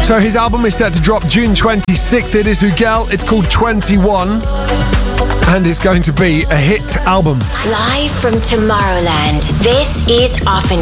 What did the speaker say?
So his album is set to drop June 26th. It is Hugel. It's called 21. And it's going to be a hit album. Live from Tomorrowland, this is Offenbach.